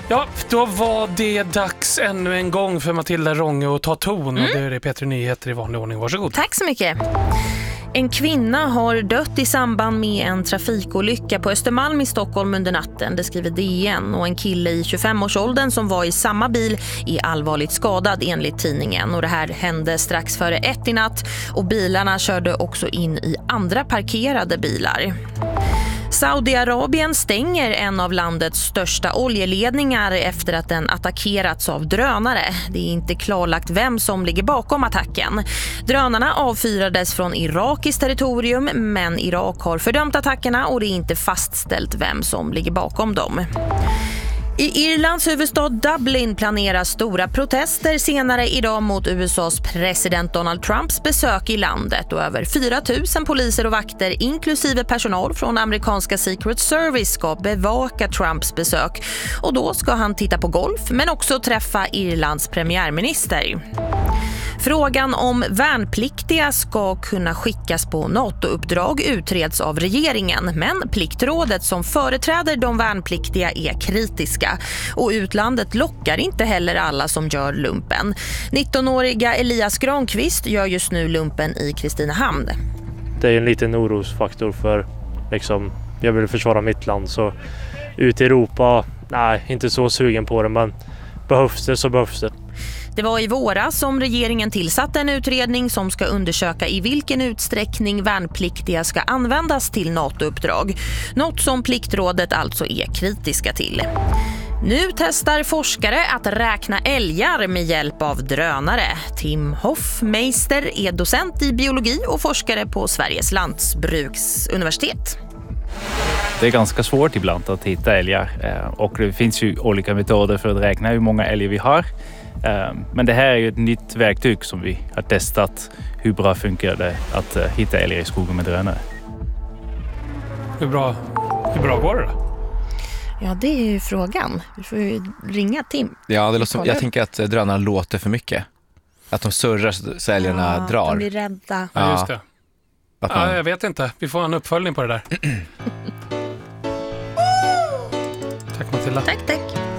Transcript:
Ja, då var det dags ännu en gång för Matilda Ronge att ta ton. Och det är det Peter Nyheter i vanlig ordning. Varsågod. Tack så mycket. En kvinna har dött i samband med en trafikolycka på Östermalm i Stockholm under natten, det skriver DN. Och en kille i 25-årsåldern som var i samma bil är allvarligt skadad enligt tidningen. Och det här hände strax före 1 i natt och bilarna körde också in i andra parkerade bilar. Saudiarabien stänger en av landets största oljeledningar efter att den attackerats av drönare. Det är inte klarlagt vem som ligger bakom attacken. Drönarna avfyrades från irakiskt territorium, men Irak har fördömt attackerna och det är inte fastställt vem som ligger bakom dem. I Irlands huvudstad Dublin planeras stora protester senare idag mot USAs president Donald Trumps besök i landet och över 4 000 poliser och vakter inklusive personal från amerikanska Secret Service ska bevaka Trumps besök och då ska han titta på golf men också träffa Irlands premiärminister. Frågan om värnpliktiga ska kunna skickas på NATO-uppdrag utreds av regeringen, men Pliktrådet som företräder de värnpliktiga är kritiska. Och utlandet lockar inte heller alla som gör lumpen. 19-åriga Elias Granqvist gör just nu lumpen i Kristinehamn. Det är en liten orosfaktor för jag vill försvara mitt land, så ut i Europa, nej, inte så sugen på det, men behövs det så behövs det. Det var i våras som regeringen tillsatte en utredning som ska undersöka i vilken utsträckning värnpliktiga ska användas till NATO-uppdrag. Något som Pliktrådet alltså är kritiska till. Nu testar forskare att räkna älgar med hjälp av drönare. Tim Hoffmeister är docent i biologi och forskare på Sveriges lantbruksuniversitet. Det är ganska svårt ibland att hitta älgar och det finns ju olika metoder för att räkna hur många älgar vi har. Men det här är ju ett nytt verktyg som vi har testat. Hur bra funkar det att hitta älgar i skogen med drönare? Hur bra går det då? Ja, det är ju frågan. Vi får ju ringa Tim. Ja, det låter som, jag tänker att drönarna låter för mycket. Att de surrar så älgarna drar. De blir rädda. Ja, just det. Jag vet inte. Vi får en uppföljning på det där. Tack Matilda. Tack.